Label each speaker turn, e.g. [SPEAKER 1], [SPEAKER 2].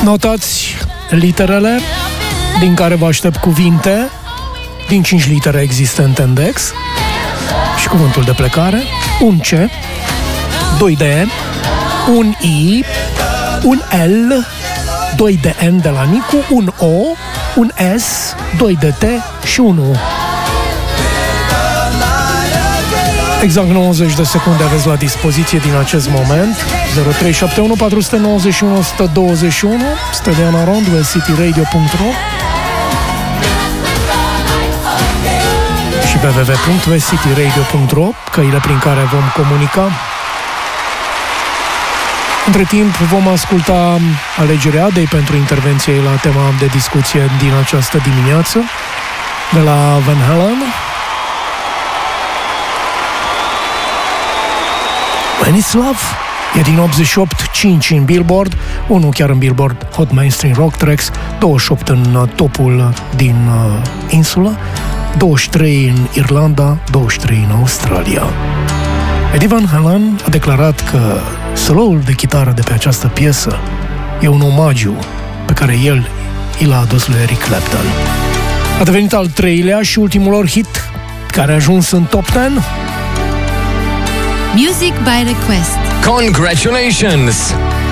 [SPEAKER 1] Notați literele din care vă aștept cuvinte din 5 litere existente în Dex și cuvântul de plecare, un C, 2 D, un I, un L, 2 de N de la Nicu, un O, un S, 2 de T și un U. Exact 90 de secunde aveți la dispoziție din acest moment. 0371 491 121, Stelian Aron, westcityradio.ro și www.westcityradio.ro, căile prin care vom comunica. Între timp vom asculta alegerea Adei pentru intervenție la tema de discuție din această dimineață de la Van Halen. When It's Love e din 88, 5 în Billboard, 1 chiar în Billboard Hot Mainstream Rock Tracks, 28 în topul din insulă, 23 în Irlanda, 23 în Australia. Eddie Van Halen a declarat că soloul de chitară de pe această piesă e un omagiu pe care el i l-a adus lui Eric Clapton. A devenit al 3-lea și ultimul lor hit care a ajuns în top 10.
[SPEAKER 2] Music by Request.
[SPEAKER 3] Congratulations!